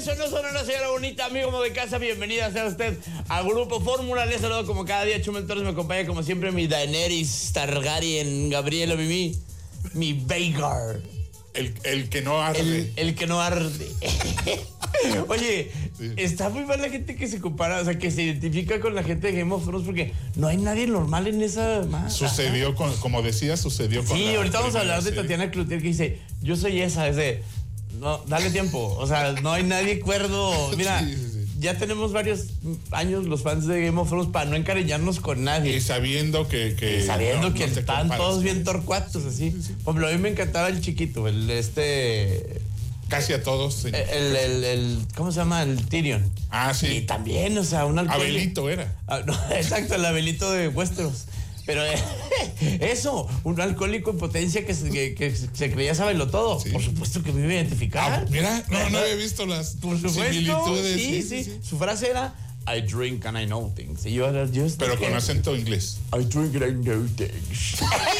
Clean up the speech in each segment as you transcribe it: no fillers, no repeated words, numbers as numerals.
eso no son una señora bonita, amigo de casa, bienvenida sea usted a Grupo Fórmula. Les saludo como cada día, Chumel Torres, me acompaña como siempre mi Daenerys Targaryen, Gabriela Mimi, mi Vhagar. El que no arde. El que no arde. Oye, sí. Está muy mal la gente que se compara, o sea, que se identifica con la gente de Game of Thrones, porque no hay nadie normal en esa... Sucedió con, como decía, sucedió con... Sí, ahorita vamos a hablar de Tatiana Cloutier, que dice, yo soy esa, es de... No, dale tiempo, o sea, no hay nadie cuerdo. Mira, sí. Ya tenemos varios años los fans de Game of Thrones para no encariñarnos con nadie. Y sabiendo que están todos bien torcuatos, así. Sí. Por ejemplo, a mí me encantaba el chiquito, Casi a todos. ¿Cómo se llama? El Tyrion. Ah, sí. Y también, o sea, un alcohólico. Abelito era. No, exacto, el Abelito de Westeros. Pero eso, un alcohólico en potencia que se creía saberlo todo. Sí. Por supuesto que me iba a identificar. Mira, no había visto las similitudes. Sí. Su frase era, I drink and I know things. Y yo pero con acento inglés. I drink and I know things.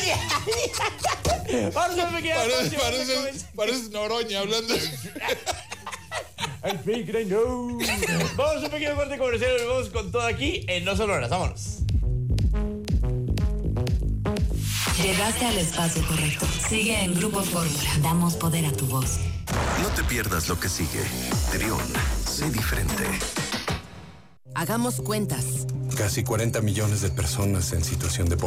Parece Noroña hablando. I drink and I know. Vamos a un pequeño corte comercial y vamos con todo aquí en No Solo Horas. Vámonos. Llegaste al espacio correcto. Sigue en Grupo Fórmula. Damos poder a tu voz. No te pierdas lo que sigue. Trión, sé diferente. Hagamos cuentas. Casi 40 millones de personas en situación de pobreza.